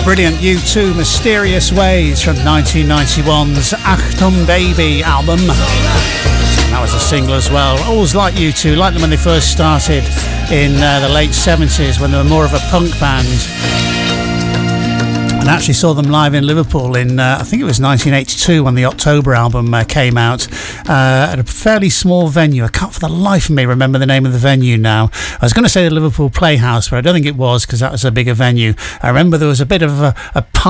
Brilliant U2 Mysterious Ways from 1991's Achtung Baby album. And that was a single as well. Always liked U2, liked them when they first started in the late 70s when they were more of a punk band. And actually saw them live in Liverpool in, I think it was 1982 when the October album came out, at a fairly small venue. I can't for the life of me remember the name of the venue now. I was going to say the Liverpool Playhouse, but I don't think it was because that was a bigger venue. I remember there was a bit of a